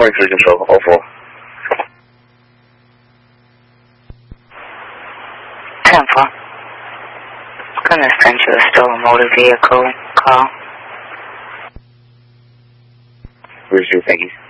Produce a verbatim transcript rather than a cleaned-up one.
twenty-three control, oh four. ten four. Gonna send you a stolen motor vehicle call. Receive, thank you.